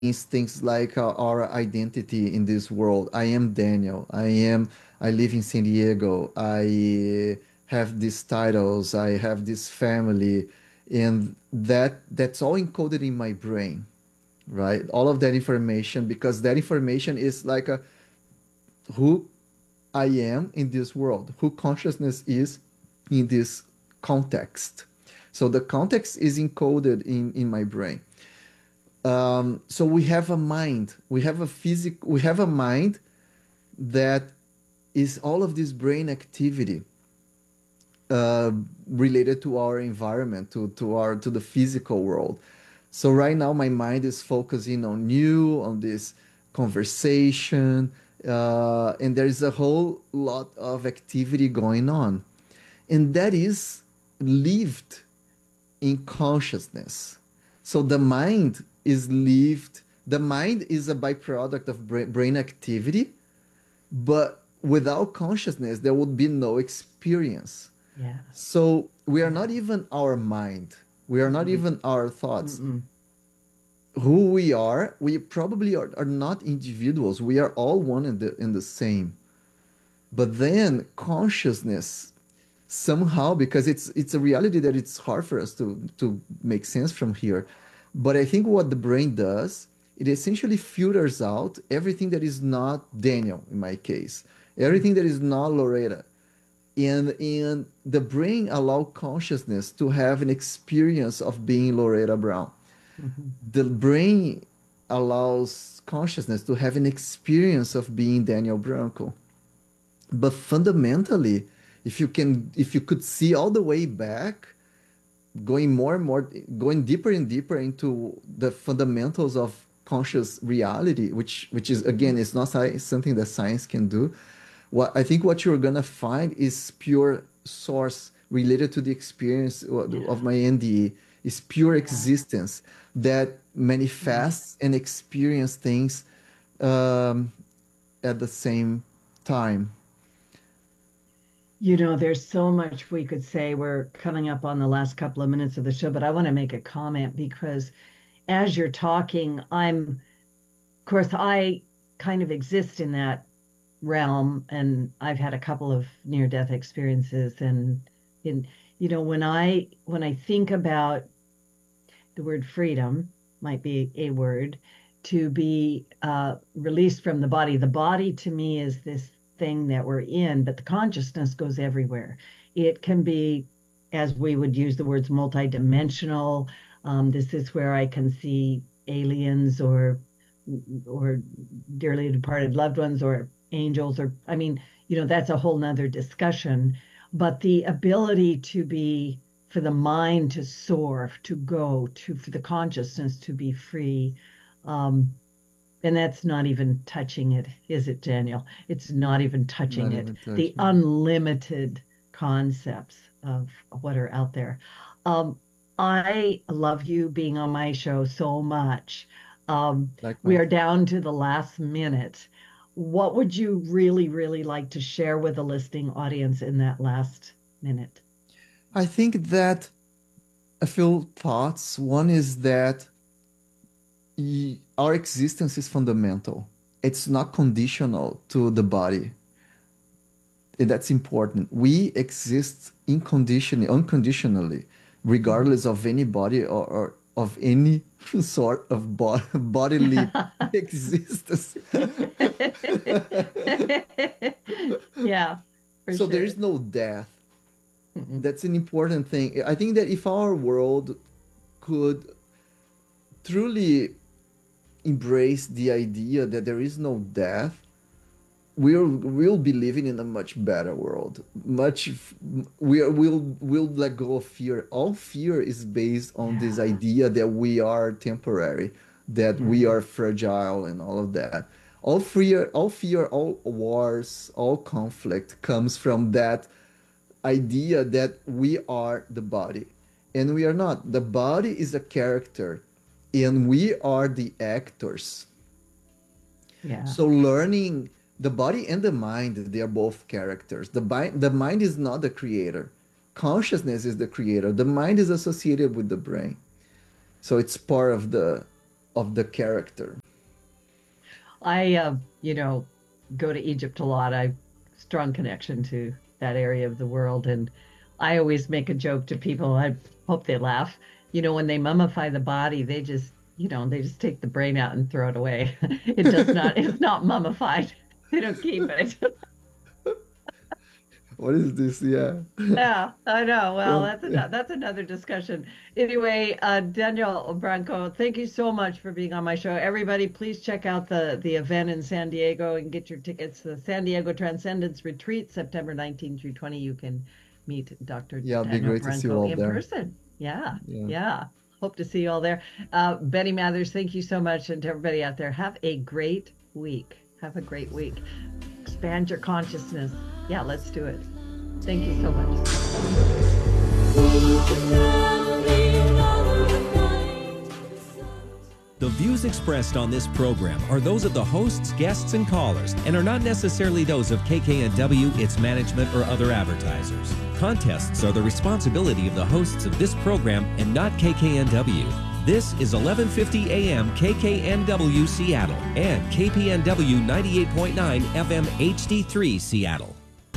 means things like our identity in this world. I am Daniel. I live in San Diego. I have these titles. I have this family, and that's all encoded in my brain, right? All of that information, because that information is like a who I am in this world, who consciousness is in this context. So the context is encoded in my brain. So we have a mind, we have a mind that is all of this brain activity uh, related to our environment, to the physical world. So right now my mind is focusing on you, on this conversation, and there is a whole lot of activity going on, and that is lived in consciousness. So the mind is lived. The mind is a byproduct of brain activity, but without consciousness, there would be no experience. Yeah. So we are Yeah. not even our mind. We are not Mm-mm. even our thoughts. Mm-mm. Who we are, we probably are not individuals. We are all one in the same. But then consciousness somehow, because it's a reality that it's hard for us to make sense from here. But I think what the brain does, it essentially filters out everything that is not Daniel in my case, everything that is not Loretta, and the brain allow consciousness to have an experience of being Loretta Brown. Mm-hmm. The brain allows consciousness to have an experience of being Daniel Branco. But fundamentally, if you could see all the way back, going more and more, going deeper and deeper into the fundamentals of conscious reality, which is Mm-hmm. again, it's not something that science can do. What I think what you're gonna find is pure source related to the experience of Yeah. my NDE, is pure Yeah. existence that Yeah. manifests and experience things um, at the same time. There's so much we could say. We're coming up on the last couple of minutes of the show, but I want to make a comment because as you're talking, of course, I kind of exist in that realm, and I've had a couple of near-death experiences. And in, when I think about the word freedom, might be a word, to be released from the body. The body to me is this thing that we're in, but the consciousness goes everywhere. It can be, as we would use the words, multidimensional. This is where I can see aliens or dearly departed loved ones or angels, or I mean, that's a whole nother discussion. But the ability to be, for the mind to soar, to go, for the consciousness to be free. Um, and that's not even touching it, is it, Daniel? It's not even touching Not it. even The touching. unlimited concepts of what are out there. Um, I love you being on my show so much. We Likewise. are down to the last minute. What would you really, really like to share with the listening audience in that last minute? I think that a few thoughts. One is that our existence is fundamental. It's not conditional to the body. And that's important. We exist unconditionally, Mhm. regardless of any body or of any sort of bodily existence. Yeah, for So there sure. is no death. Mm-mm. That's an important thing. I think that if our world could truly embrace the idea that there is no death, we'll be living in a much better world. We'll let go of fear. All fear is based on this Yeah, idea that we are temporary, that we yeah, are fragile, and all of that. All wars, all conflict comes from that idea that we are the body, and we are not. The body is a character, and we are the actors. yeah, So learning the body and the mind, they are both characters. The mind is not the creator. Consciousness is the creator. The mind is associated with the brain. So it's part of the of the character. I, go to Egypt a lot. I strong connection to that area of the world, and I always make a joke to people. I hope they laugh. When they mummify the body, they just take the brain out and throw it away. It does not. It's not mummified. They don't keep it. What is this? Yeah. Yeah, I know. Well, Well, that's another discussion. Anyway, Daniel Branco, thank you so much for being on my show. Everybody, please check out the event in San Diego and get your tickets. The San Diego Transcendence Retreat, September 19 through 20. You can meet Dr. yeah, it'd be Daniel great to see you Branco all in there. person. Yeah, Yeah. yeah. Hope to see you all there. Benny Mathers, thank you so much. And to everybody out there, have a great week. Have a great week. Expand your consciousness. Yeah, let's do it. Thank you so much. The views expressed on this program are those of the hosts, guests, and callers and are not necessarily those of KKNW, its management, or other advertisers. Contests are the responsibility of the hosts of this program and not KKNW. This is 1150 AM KKNW Seattle and KPNW 98.9 FM HD3 Seattle.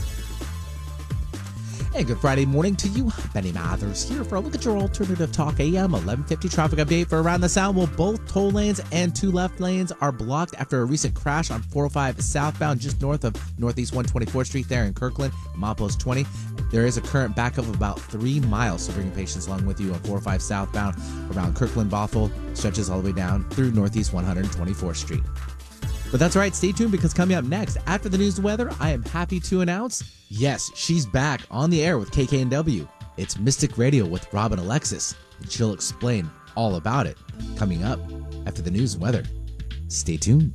Hey, good Friday morning to you. Benny Mathers here for a look at your alternative talk AM 1150 traffic update for around the Sound. Well, both toll lanes and two left lanes are blocked after a recent crash on 405 southbound just north of Northeast 124th Street there in Kirkland, Milepost 20. There is a current backup of about 3 miles, so bring your patients along with you on 405 southbound around Kirkland, Bothell, stretches all the way down through Northeast 124th Street. But that's right, stay tuned because coming up next, after the news and weather, I am happy to announce, yes, she's back on the air with KKNW. It's Mystic Radio with Robin Alexis, and she'll explain all about it coming up after the news and weather. Stay tuned.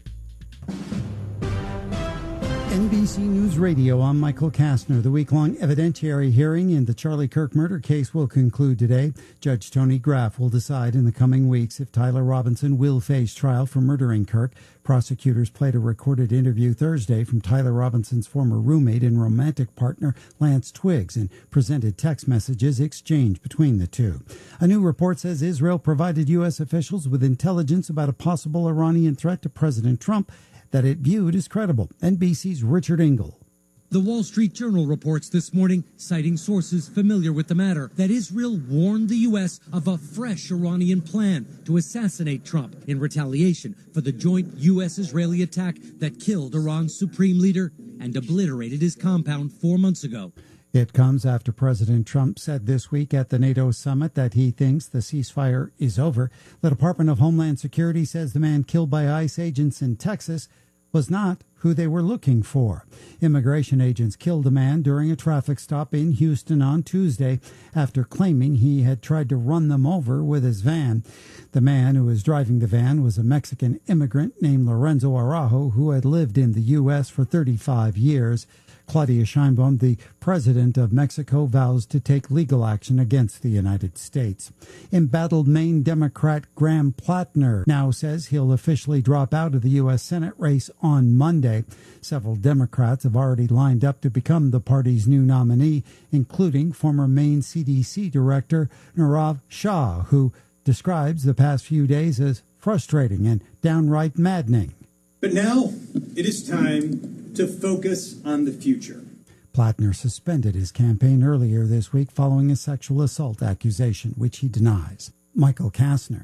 NBC News Radio, I'm Michael Kastner. The week-long evidentiary hearing in the Charlie Kirk murder case will conclude today. Judge Tony Graff will decide in the coming weeks if Tyler Robinson will face trial for murdering Kirk. Prosecutors played a recorded interview Thursday from Tyler Robinson's former roommate and romantic partner, Lance Twiggs, and presented text messages exchanged between the two. A new report says Israel provided U.S. officials with intelligence about a possible Iranian threat to President Trump that it viewed as credible. NBC's Richard Engel. The Wall Street Journal reports this morning, citing sources familiar with the matter, that Israel warned the U.S. of a fresh Iranian plan to assassinate Trump in retaliation for the joint U.S.-Israeli attack that killed Iran's supreme leader and obliterated his compound 4 months ago. It comes after President Trump said this week at the NATO summit that he thinks the ceasefire is over. The Department of Homeland Security says the man killed by ICE agents in Texas was not who they were looking for. Immigration agents killed a man during a traffic stop in Houston on Tuesday after claiming he had tried to run them over with his van. The man who was driving the van was a Mexican immigrant named Lorenzo Araujo, who had lived in the U.S. for 35 years. Claudia Sheinbaum, the president of Mexico, vows to take legal action against the United States. Embattled Maine Democrat Graham Plattner now says he'll officially drop out of the U.S. Senate race on Monday. Several Democrats have already lined up to become the party's new nominee, including former Maine CDC Director Nirav Shah, who describes the past few days as frustrating and downright maddening. But now it is time to focus on the future. Plattner suspended his campaign earlier this week following a sexual assault accusation, which he denies. Michael Kastner,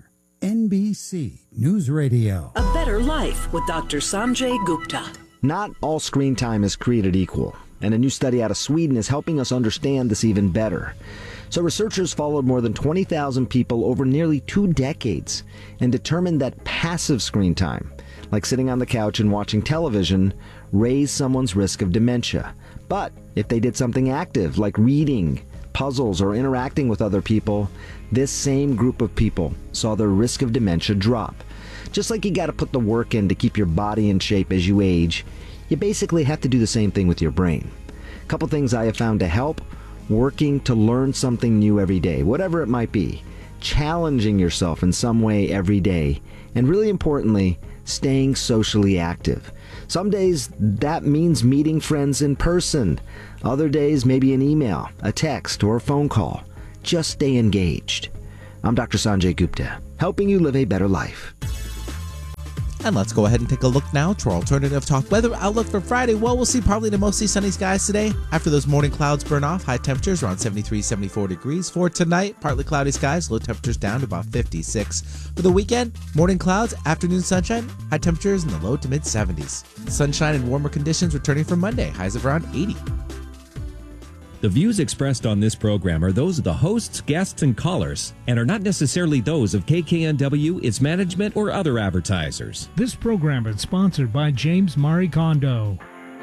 NBC News Radio. A Better Life with Dr. Sanjay Gupta. Not all screen time is created equal, and a new study out of Sweden is helping us understand this even better. So researchers followed more than 20,000 people over nearly 2 decades and determined that passive screen time, like sitting on the couch and watching television, raised someone's risk of dementia. But if they did something active, like reading, puzzles, or interacting with other people, this same group of people saw their risk of dementia drop. Just like you got to put the work in to keep your body in shape as you age, you basically have to do the same thing with your brain. A couple things I have found to help: working to learn something new every day, whatever it might be, challenging yourself in some way every day, and really importantly, staying socially active. Some days that means meeting friends in person. Other days maybe an email, a text, or a phone call. Just stay engaged. I'm Dr. Sanjay Gupta. helping you live a better life. And let's go ahead and take a look now to our alternative talk weather outlook for Friday. Well, we'll see partly to mostly sunny skies today. After those morning clouds burn off, high temperatures around 73, 74 degrees. For tonight, partly cloudy skies, low temperatures down to about 56. For the weekend, morning clouds, afternoon sunshine, high temperatures in the low to mid 70s. Sunshine and warmer conditions returning for Monday, highs of around 80. The views expressed on this program are those of the hosts, guests, and callers, and are not necessarily those of KKNW, its management, or other advertisers. This program is sponsored by James Mari Kondo.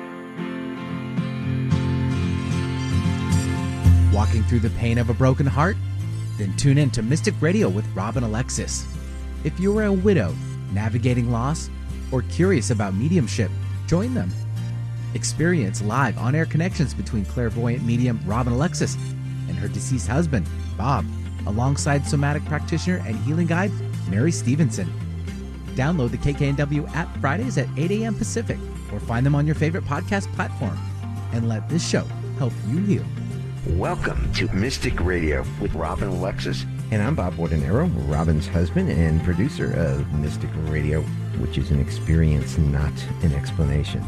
Walking through the pain of a broken heart? Then tune in to Mystic Radio with Robin Alexis. If you are a widow, navigating loss, or curious about mediumship, join them. Experience live on-air connections between clairvoyant medium Robin Alexis and her deceased husband, Bob, alongside somatic practitioner and healing guide, Mary Stevenson. Download the KKNW app Fridays at 8 a.m. Pacific or find them on your favorite podcast platform. And let this show help you heal. Welcome to Mystic Radio with Robin Alexis. And I'm Bob Wardenero, Robin's husband and producer of Mystic Radio, which is an experience, not an explanation.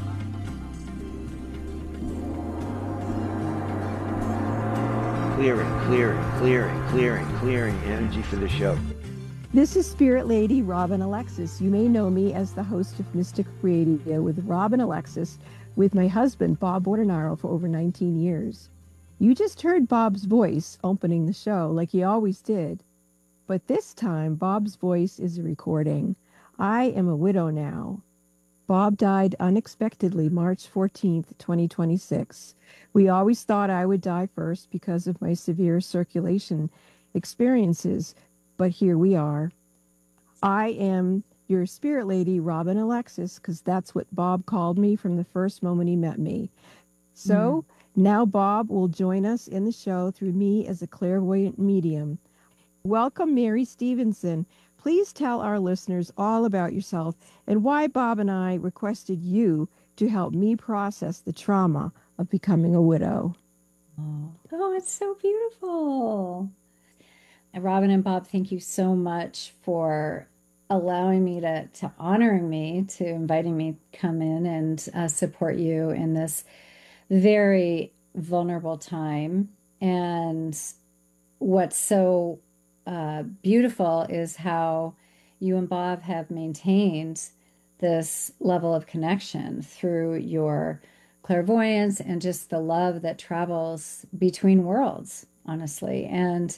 Clearing energy for the show. This is Spirit Lady Robin Alexis. You may know me as the host of Mystic Radio with Robin Alexis with my husband, Bob Wardenaro, for over 19 years. You just heard Bob's voice opening the show like he always did. But this time, Bob's voice is a recording. I am a widow now. Bob died unexpectedly March 14th, 2026. We always thought I would die first because of my severe circulation experiences, but here we are. I am your spirit lady, Robin Alexis, because that's what Bob called me from the first moment he met me. So now Bob will join us in the show through me as a clairvoyant medium. Welcome, Mary Stevenson. Please tell our listeners all about yourself and why Bob and I requested you to help me process the trauma of becoming a widow. Oh, it's so beautiful. And Robin and Bob, thank you so much for allowing me to honoring me, to inviting me to come in and support you in this very vulnerable time. And what's so beautiful is how you and Bob have maintained this level of connection through your clairvoyance and just the love that travels between worlds, honestly. And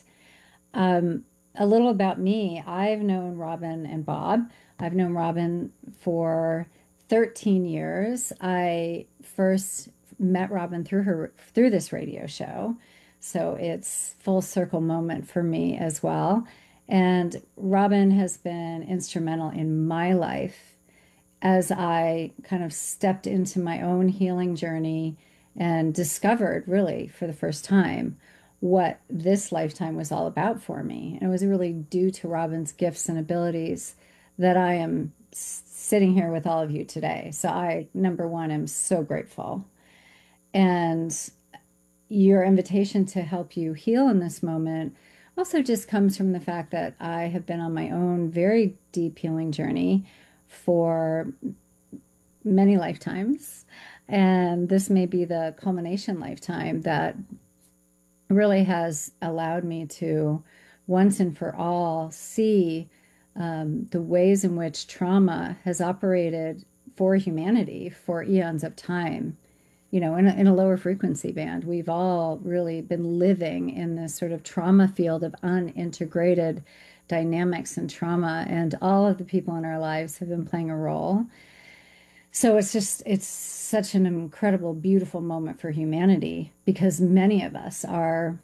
a little about me, I've known Robin and Bob. I've known Robin for 13 years. I first met Robin through this radio show. So it's full circle moment for me as well. And Robin has been instrumental in my life as I kind of stepped into my own healing journey and discovered really for the first time what this lifetime was all about for me. And it was really due to Robin's gifts and abilities that I am sitting here with all of you today. So I, number one, am so grateful. And your invitation to help you heal in this moment also just comes from the fact that I have been on my own very deep healing journey for many lifetimes. And this may be the culmination lifetime that really has allowed me to once and for all see the ways in which trauma has operated for humanity for eons of time. You know, in a lower frequency band, we've all really been living in this sort of trauma field of unintegrated dynamics and trauma, and all of the people in our lives have been playing a role. So it's such an incredible, beautiful moment for humanity because many of us are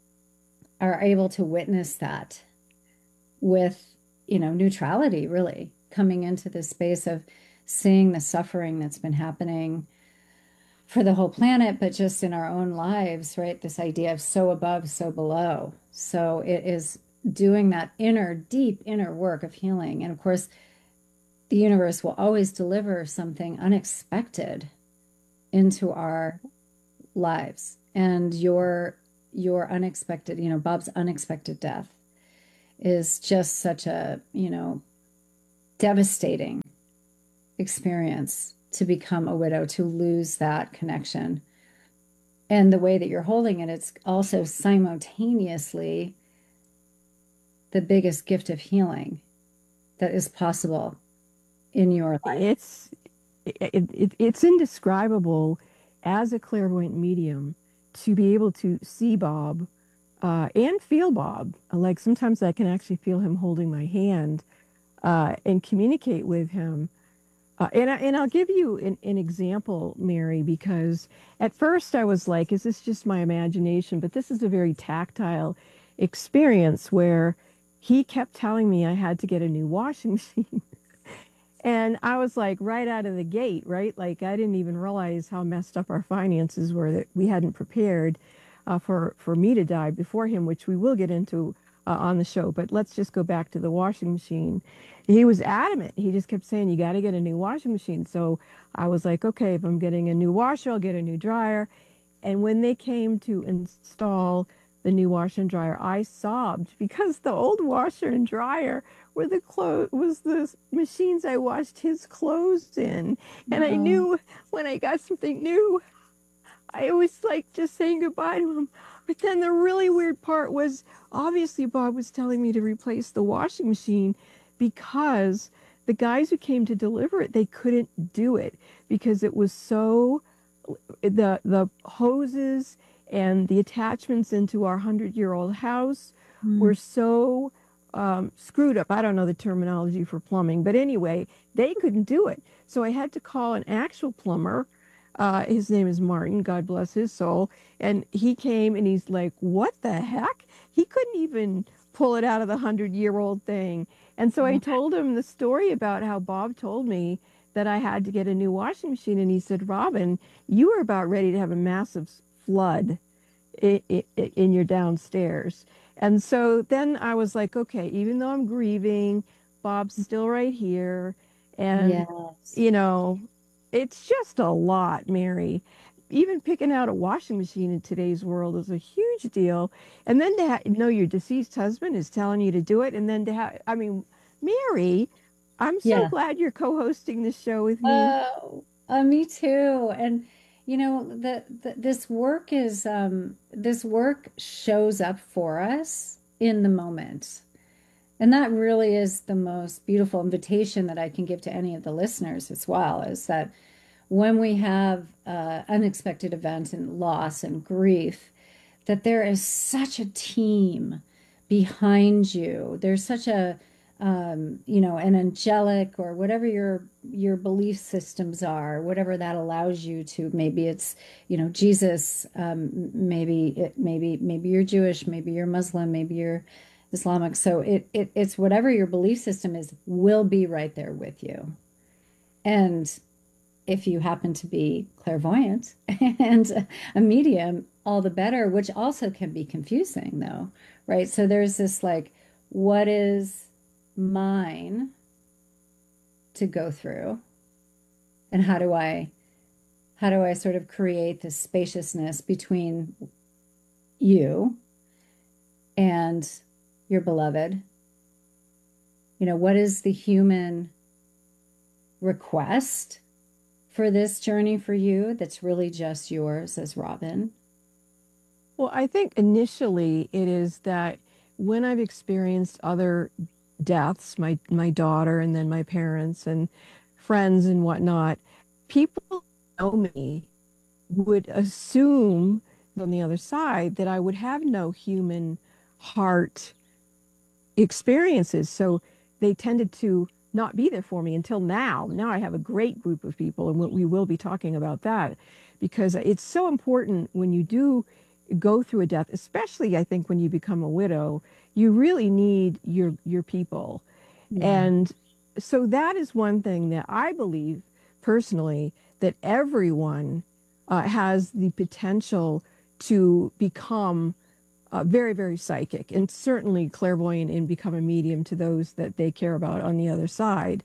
able to witness that with, neutrality, really coming into this space of seeing the suffering that's been happening for the whole planet, but just in our own lives, right? This idea of so above, so below. So it is doing that deep inner work of healing. And of course, the universe will always deliver something unexpected into our lives. And your unexpected, Bob's unexpected death is just such a, devastating experience to become a widow, to lose that connection. And the way that you're holding it, it's also simultaneously the biggest gift of healing that is possible in your life. It's indescribable as a clairvoyant medium to be able to see Bob and feel Bob. Like sometimes I can actually feel him holding my hand and communicate with him. And I'll give you an example, Mary, because at first I was like, is this just my imagination? But this is a very tactile experience where he kept telling me I had to get a new washing machine. And I was like, right out of the gate, right? Like I didn't even realize how messed up our finances were, that we hadn't prepared for me to die before him, which we will get into on the show. But let's just go back to the washing machine. He was adamant. He just kept saying, you got to get a new washing machine. So I was like, okay, if I'm getting a new washer, I'll get a new dryer. And when they came to install the new washer and dryer, I sobbed because the old washer and dryer were the machines I washed his clothes in. And I knew when I got something new, I was like just saying goodbye to him. But then the really weird part was, obviously Bob was telling me to replace the washing machine because the guys who came to deliver it, they couldn't do it because it was so, the hoses and the attachments into our 100-year-old house were so screwed up. I don't know the terminology for plumbing, but anyway, they couldn't do it. So I had to call an actual plumber. His name is Martin, God bless his soul. And he came and he's like, what the heck? He couldn't even pull it out of the 100-year-old thing. And so I told him the story about how Bob told me that I had to get a new washing machine. And he said, Robin, you were about ready to have a massive flood in your downstairs. And so then I was like, okay, even though I'm grieving, Bob's still right here. And, it's just a lot, Mary. Even picking out a washing machine in today's world is a huge deal. And then to know your deceased husband is telling you to do it. And then to have, Mary, I'm so glad you're co-hosting this show with me. Me too. And, this work shows up for us in the moment. And that really is the most beautiful invitation that I can give to any of the listeners as well, is that when we have unexpected events and loss and grief, that there is such a team behind you. There's such a, an angelic, or whatever your belief systems are, whatever that allows you to. Maybe it's, Jesus. Maybe you're Jewish. Maybe you're Muslim. Maybe you're Islamic. So it's whatever your belief system is, will be right there with you. And if you happen to be clairvoyant and a medium, all the better, which also can be confusing though, right? So there's this like, what is mine to go through? And how do I sort of create this spaciousness between you and your beloved? What is the human request for this journey for you that's really just yours as Robin? Well, I think initially it is that when I've experienced other deaths, my daughter and then my parents and friends and whatnot, people who know me would assume on the other side that I would have no human heart experiences. So they tended to not be there for me until now. Now I have a great group of people, and we will be talking about that, because it's so important when you do go through a death, especially I think when you become a widow, you really need your people. And so that is one thing that I believe personally, that everyone has the potential to become very, very psychic, and certainly clairvoyant, and become a medium to those that they care about on the other side.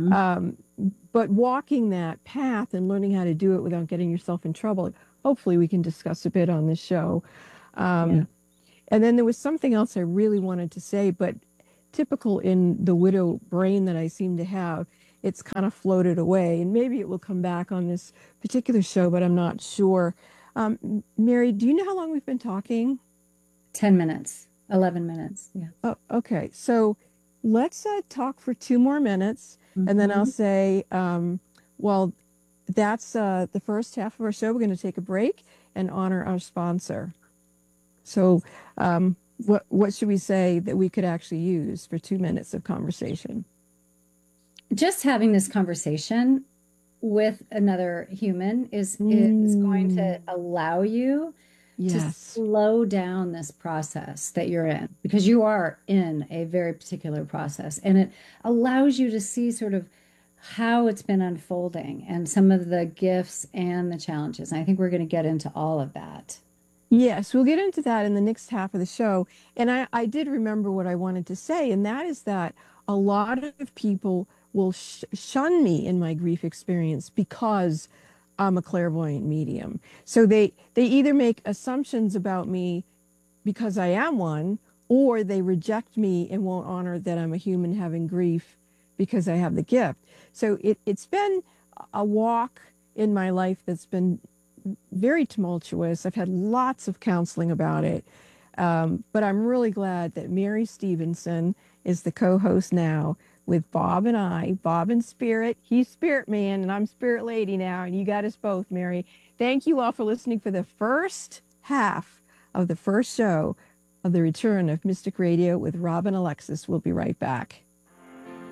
But walking that path and learning how to do it without getting yourself in trouble, hopefully we can discuss a bit on this show. And then there was something else I really wanted to say, but typical in the widow brain that I seem to have, it's kind of floated away. And maybe it will come back on this particular show, but I'm not sure. Mary, do you know how long we've been talking? 10 minutes, 11 minutes. Yeah. Oh, okay. So let's talk for 2 more minutes, and then I'll say, well, that's the first half of our show. We're going to take a break and honor our sponsor. So what should we say that we could actually use for 2 minutes of conversation? Just having this conversation with another human is going to allow you to slow down this process that you're in, because you are in a very particular process, and it allows you to see sort of how it's been unfolding and some of the gifts and the challenges. And I think we're going to get into all of that. Yes, we'll get into that in the next half of the show. And I did remember what I wanted to say, and that is that a lot of people will shun me in my grief experience because I'm a clairvoyant medium. So they either make assumptions about me because I am one, or they reject me and won't honor that I'm a human having grief because I have the gift. So it's been a walk in my life that's been very tumultuous. I've had lots of counseling about it. But I'm really glad that Mary Stevenson is the co-host now with Bob and I. Bob in spirit, he's spirit man, and I'm spirit lady now, and you got us both, Mary. Thank you all for listening for the first half of the first show of the return of Mystic Radio with Robin Alexis. We'll be right back.